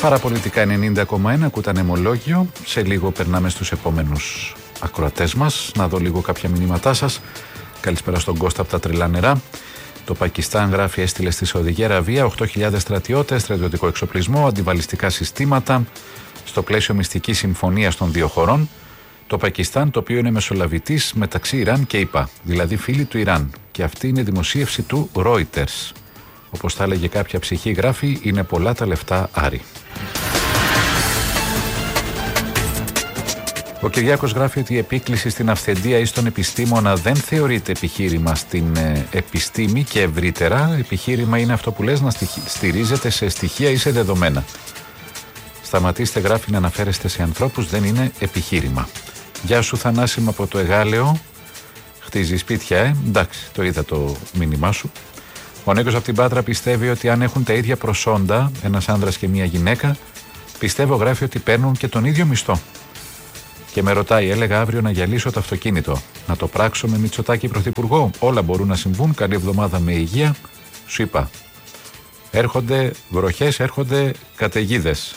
Παραπολιτικά 90,1, ακούτε ανεμολόγιο. Σε λίγο περνάμε στους επόμενους ακροατές μας. Να δω λίγο κάποια μηνύματά σας. Καλησπέρα στον Κώστα από τα Τρελά Νερά. Το Πακιστάν, γράφει, έστειλε στη Σαουδική Αραβία 8.000 στρατιώτες, στρατιωτικό εξοπλισμό, αντιβαλιστικά συστήματα, στο πλαίσιο μυστικής συμφωνίας των δύο χωρών. Το Πακιστάν, το οποίο είναι μεσολαβητής μεταξύ Ιράν και ΗΠΑ, δηλαδή φίλοι του Ιράν. Και αυτή είναι δημοσίευση του Reuters. Όπως θα έλεγε κάποια ψυχή, γράφει, είναι πολλά τα λεφτά, Άρη. Ο Κυριάκος γράφει ότι η επίκληση στην αυθεντία ή στον επιστήμονα δεν θεωρείται επιχείρημα στην επιστήμη και ευρύτερα. Επιχείρημα είναι αυτό που λες να στηρίζεται σε στοιχεία ή σε δεδομένα. Σταματήστε, γράφει, να αναφέρεστε σε ανθρώπους, δεν είναι επιχείρημα. Γεια σου Θανάσιμα από το Εγάλεο. Χτίζει σπίτια, εντάξει, το είδα το μήνυμά σου. Ο Νίκος από την Πάτρα πιστεύει ότι αν έχουν τα ίδια προσόντα, ένας άνδρας και μια γυναίκα, πιστεύω, γράφει, ότι παίρνουν και τον ίδιο μισθό. Και με ρωτάει, έλεγα αύριο να γυαλίσω το αυτοκίνητο. Να το πράξω με Μητσοτάκη πρωθυπουργό. Όλα μπορούν να συμβούν. Καλή εβδομάδα με υγεία. Σου είπα. Έρχονται βροχές, έρχονται καταιγίδες.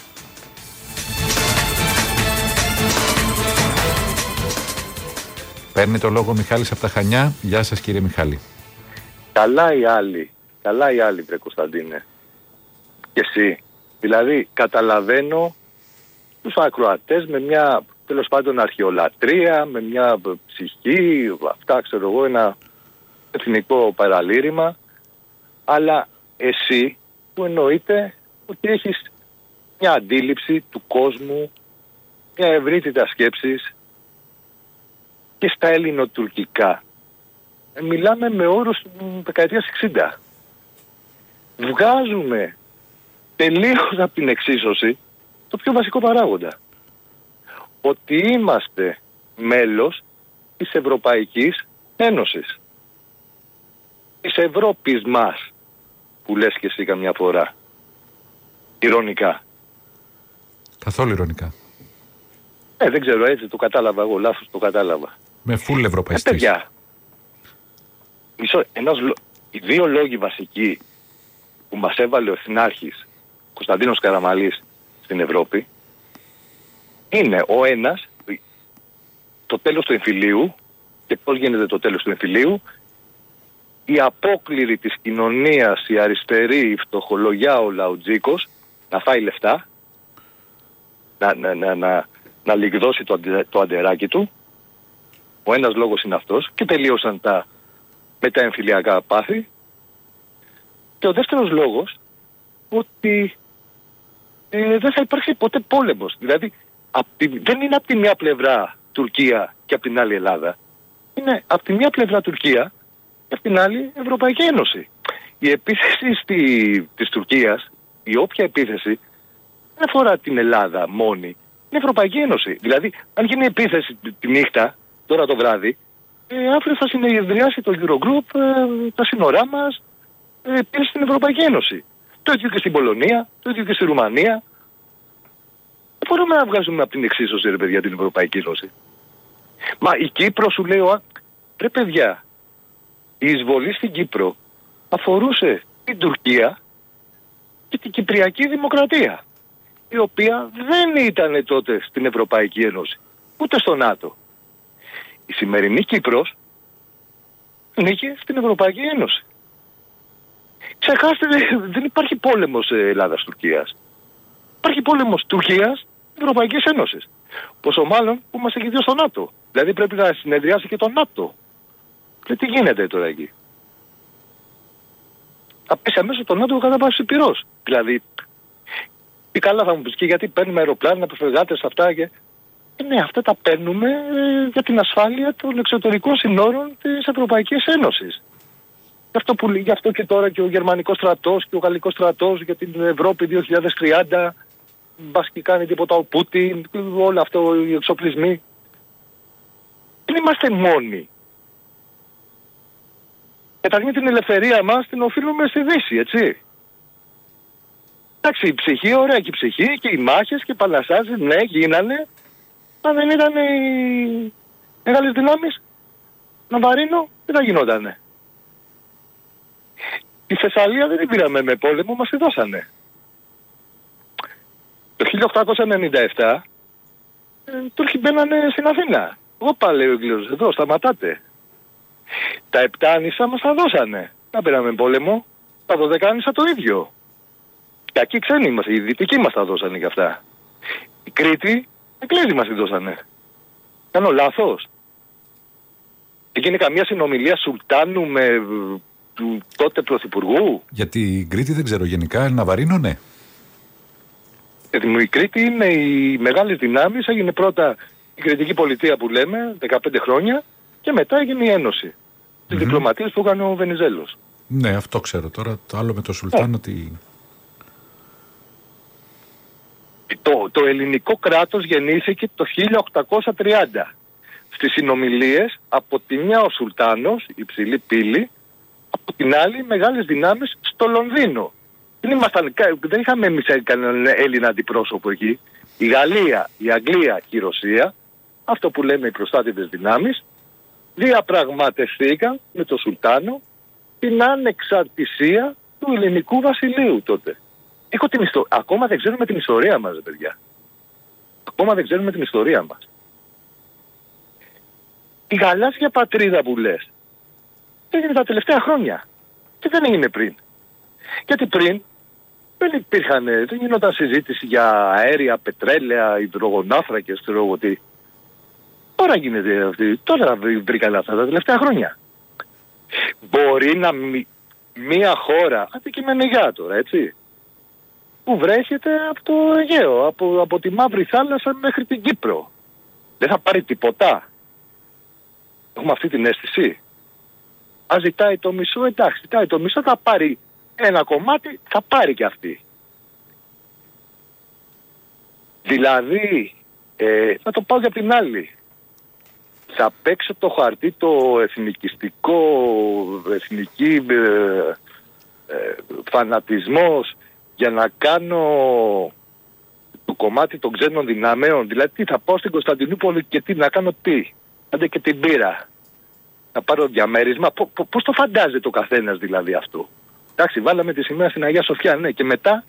Παίρνει το λόγο ο Μιχάλης από τα Χανιά. Γεια σας κύριε Μιχάλη. Καλά οι άλλοι. Καλά οι άλλοι, βρε Κωνσταντίνε. Και εσύ. Δηλαδή καταλαβαίνω τους ακροατές με μια, τέλος πάντων, αρχαιολατρεία, με μια ψυχή, αυτά ξέρω εγώ, ένα εθνικό παραλήρημα. Αλλά εσύ που εννοείται ότι έχεις μια αντίληψη του κόσμου, μια ευρύτητα σκέψης και στα ελληνοτουρκικά. Μιλάμε με όρους δεκαετίας 60. Βγάζουμε τελείως από την εξίσωση το πιο βασικό παράγοντα. Ότι είμαστε μέλος της Ευρωπαϊκής Ένωσης. Της Ευρώπης μας, που λες και εσύ καμιά φορά. Ειρωνικά. Καθόλου ειρωνικά. Δεν ξέρω, έτσι το κατάλαβα εγώ, λάθος το κατάλαβα. Με φουλ ευρωπαϊστής. Παιδιά, οι δύο λόγοι βασικοί που μας έβαλε ο εθνάρχης Κωνσταντίνος Καραμανλής στην Ευρώπη είναι ο ένας, το τέλος του εμφυλίου, και πώς γίνεται το τέλος του εμφυλίου, η απόκληρη της κοινωνίας, η αριστερή, η φτωχολογιά, ο λαουτζίκος να φάει λεφτά, να λιγδώσει το αντεράκι του. Ο ένας λόγος είναι αυτός και τελείωσαν τα μεταεμφυλιακά πάθη. Και ο δεύτερος λόγος, ότι δεν θα υπάρξει ποτέ πόλεμος. Δηλαδή δεν είναι από τη μια πλευρά Τουρκία και από την άλλη Ελλάδα. Είναι από τη μια πλευρά Τουρκία και από την άλλη Ευρωπαϊκή Ένωση. Η επίθεση της Τουρκίας, η όποια επίθεση, δεν αφορά την Ελλάδα μόνη. Είναι Ευρωπαϊκή Ένωση. Δηλαδή, αν γίνει επίθεση τη νύχτα, τώρα το βράδυ, αύριο θα συνεδριάσει το Eurogroup, τα σύνορά μας, πίσω στην Ευρωπαϊκή Ένωση. Το ίδιο και στην Πολωνία, το ίδιο και στη Ρουμανία. Δεν μπορούμε να βγάζουμε από την εξίσωση, ρε παιδιά, την Ευρωπαϊκή Ένωση. Μα η Κύπρο, σου λέω, ρε παιδιά, η εισβολή στην Κύπρο αφορούσε την Τουρκία και την Κυπριακή Δημοκρατία, η οποία δεν ήταν τότε στην Ευρωπαϊκή Ένωση, ούτε στο ΝΑΤΟ. Η σημερινή Κύπρος ανήκει στην Ευρωπαϊκή Ένωση. Ξεχάστε, δεν υπάρχει πόλεμος Ελλάδας-Τουρκίας. Υπάρχει πόλεμος Τουρκίας-Ευρωπαϊκής Ένωσης. Πόσο μάλλον που μας έχει δει στο ΝΑΤΟ. Δηλαδή πρέπει να συνεδριάσει και το ΝΑΤΟ. Και τι γίνεται τώρα εκεί. Θα πέσει αμέσως το ΝΑΤΟ κατά πάση πυρός. Δηλαδή, τι καλά θα μου πεις, και γιατί παίρνουμε αεροπλάνα, προφεργάτες, αυτά και... Ναι, αυτά τα παίρνουμε για την ασφάλεια των εξωτερικών συνόρων της Ευρωπαϊκής Ένωσης. Γι' αυτό και τώρα και ο γερμανικός στρατός και ο γαλλικός στρατός για την Ευρώπη 2030, μπας και κάνει τίποτα ο Πούτιν, όλο αυτό οι εξοπλισμοί. Δεν είμαστε μόνοι. Καταρχήν την ελευθερία μας την οφείλουμε στη Δύση, έτσι. Εντάξει, η ψυχή, ωραία και η ψυχή και οι μάχες και οι παλασσάζες, ναι, γίνανε. Αν δεν ήταν οι μεγάλες δυνάμεις να βαρύνω, δεν θα γινότανε. Τη Θεσσαλία δεν την πήραμε με πόλεμο, μας τη δώσανε. 1897 Τούρκοι μπαίνανε στην Αθήνα. Όπα, λέει ο Εγγλέζος, εδώ σταματάτε. Τα 7 άνισσα μας τα δώσανε. Να πήραμε πόλεμο. Τα 12 άνισσα το ίδιο. Και εκεί ξένοι είμαστε, οι δυτικοί μας τα δώσανε κι αυτά. Η Κρήτη, Εγγλέζοι μας τη δώσανε. Κάνω λάθος? Έγινε καμία συνομιλία Σουλτάνου με του τότε πρωθυπουργού? Γιατί η Κρήτη δεν ξέρω, γενικά Ναβαρίνο, ναι. Η Κρήτη είναι οι μεγάλες δυνάμεις. Έγινε πρώτα η Κρητική Πολιτεία που λέμε, 15 χρόνια, και μετά έγινε η Ένωση. Τις διπλωματίες που έκανε ο Βενιζέλος. Ναι, αυτό ξέρω τώρα. Το άλλο με το Σουλτάνο ότι... Το ελληνικό κράτος γεννήθηκε το 1830. Στις συνομιλίες, από τη μια ο Σουλτάνος, η υψηλή πύλη, από την άλλη μεγάλες δυνάμεις στο Λονδίνο. Δεν είχαμε εμείς κανέναν Έλληνα αντιπρόσωπο εκεί. Η Γαλλία, η Αγγλία και η Ρωσία, αυτό που λέμε οι προστάτευτες δυνάμεις, διαπραγματευθήκαν με τον Σουλτάνο την ανεξαρτησία του ελληνικού βασιλείου τότε. Ακόμα δεν ξέρουμε την ιστορία μας, παιδιά. Ακόμα δεν ξέρουμε την ιστορία μας. Η γαλάζια πατρίδα που λες έγινε τα τελευταία χρόνια και δεν έγινε πριν. Γιατί πριν δεν γινόταν συζήτηση για αέρια, πετρέλαια, υδρογονάνθρακες, ξέρω εγώ τι. Τώρα γίνεται αυτή. Τώρα βρήκαν αυτά τα τελευταία χρόνια. Μπορεί να μία χώρα, αντικειμενικά τώρα, έτσι, που βρέχεται από το Αιγαίο, από τη Μαύρη Θάλασσα μέχρι την Κύπρο, δεν θα πάρει τίποτα? Έχουμε αυτή την αίσθηση? Αν ζητάει το μισό, εντάξει, ζητάει το μισό, θα πάρει ένα κομμάτι, θα πάρει και αυτή. Δηλαδή, θα το πάω για την άλλη. Θα παίξω το χαρτί το εθνικιστικό, εθνική φανατισμός για να κάνω το κομμάτι των ξένων δυνάμεων. Δηλαδή, τι, θα πάω στην Κωνσταντινούπολη και τι, να κάνω τι? Άντε και την πήρα. Να πάρω διαμέρισμα. Πώς το φαντάζεται ο καθένας δηλαδή αυτό? Εντάξει, βάλαμε τη σημαία στην Αγία Σοφιά, ναι, και μετά,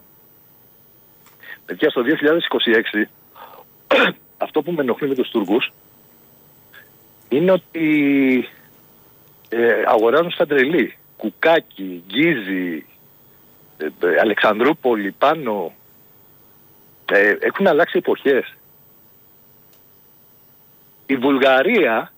παιδιά, στο 2026, αυτό που με ενοχλεί με τους Τούρκους είναι ότι αγοράζουν στα τρελή. Κουκάκι, Γκίζι, Αλεξανδρούπολη, πάνω. Έχουν αλλάξει εποχές. Η Βουλγαρία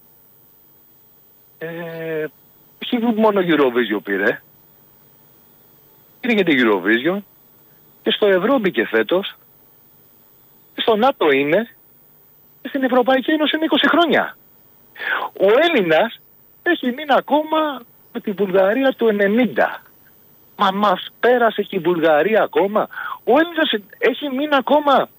όχι μόνο Eurovision πήρε. Πήρε και την Eurovision και στο Ευρώ μπήκε φέτος και στο ΝΑΤΟ είναι και στην Ευρωπαϊκή Ένωση είναι 20 χρόνια. Ο Έλληνας έχει μείνει ακόμα με τη Βουλγαρία του 90. Μα μας πέρασε και η Βουλγαρία ακόμα. Ο Έλληνας έχει μείνει ακόμα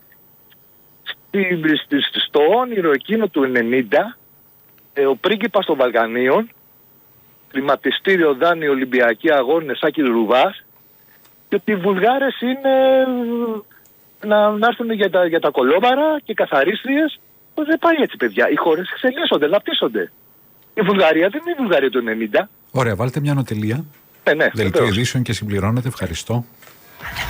στο όνειρο εκείνο του 90, ο πρίγκιπας των Βαλκανίων, χρηματιστήριο, δάνειο, Ολυμπιακοί αγώνες, Σάκη Ρουβάς, και ότι οι Βουλγάρες είναι να έρθουν για τα κολόμαρα και καθαρίστριες. Δεν πάει έτσι, παιδιά. Οι χώρες εξελίσσονται, αναπτύσσονται. Η Βουλγαρία δεν είναι η Βουλγαρία του 90. Ωραία, βάλτε μια νοτελεία. Ναι, Δελτίο ειδήσεων και συμπληρώνετε. Ευχαριστώ.